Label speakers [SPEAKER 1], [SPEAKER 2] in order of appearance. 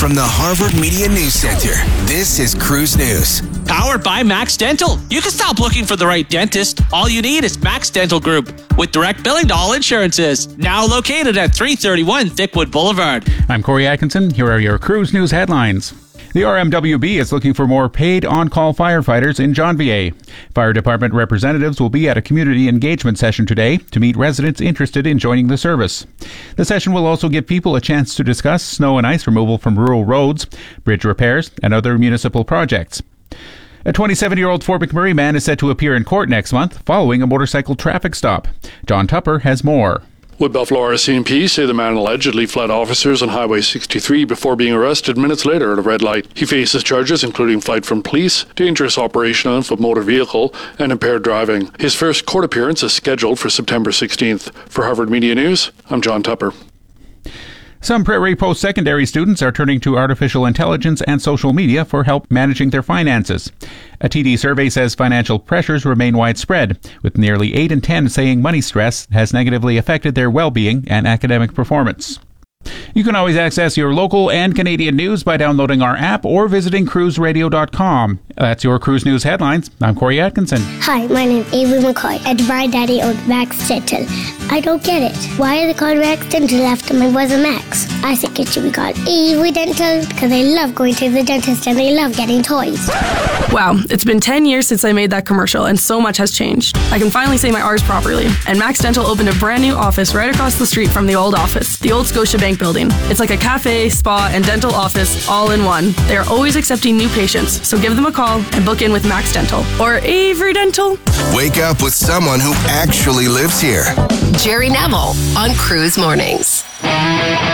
[SPEAKER 1] From the Harvard Media News Center, this is Cruise News.
[SPEAKER 2] Powered by Max Dental. You can stop looking for the right dentist. All you need is Max Dental Group with direct billing to all insurances. Now located at 331 Thickwood Boulevard.
[SPEAKER 3] I'm Corey Atkinson. Here are your Cruise News headlines. The RMWB is looking for more paid on-call firefighters in Jonvier. Fire department representatives will be at a community engagement session today to meet residents interested in joining the service. The session will also give people a chance to discuss snow and ice removal from rural roads, bridge repairs, and other municipal projects. A 27-year-old Fort McMurray man is set to appear in court next month following a motorcycle traffic stop. John Tupper has more.
[SPEAKER 4] Woodbuffalo RCMP say the man allegedly fled officers on Highway 63 before being arrested minutes later at a red light. He faces charges including flight from police, dangerous operation of a motor vehicle, and impaired driving. His first court appearance is scheduled for September 16th. For Harvard Media News, I'm John Tupper.
[SPEAKER 3] Some Prairie post-secondary students are turning to artificial intelligence and social media for help managing their finances. A TD survey says financial pressures remain widespread, with nearly 8 in 10 saying money stress has negatively affected their well-being and academic performance. You can always access your local and Canadian news by downloading our app or visiting cruiseradio.com. That's your Cruise News headlines. I'm Corey Atkinson.
[SPEAKER 5] Hi, my name is Avery McCoy, and my daddy owned Max Dental. I don't get it. Why are they called Max Dental after my brother Max? I think it should be called Avery Dental because I love going to the dentist and I love getting toys.
[SPEAKER 6] Wow, it's been 10 years since I made that commercial and so much has changed. I can finally say my R's properly. And Max Dental opened a brand new office right across the street from the old office, the old Scotiabank building. It's like a cafe, spa, and dental office all in one. They are always accepting new patients, so give them a call and book in with Max Dental or Avery Dental.
[SPEAKER 1] Wake up with someone who actually lives here.
[SPEAKER 7] Jerry Neville on Cruise Mornings.